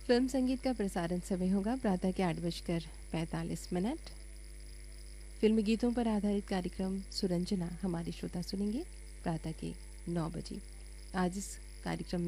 Film संगीत का प्रसारण समय होगा प्रातः के 8:45। फिल्मी गीतों पर आधारित कार्यक्रम सुरंजना हमारे श्रोता सुनेंगे प्रातः के 9 बजे। आज इस कार्यक्रम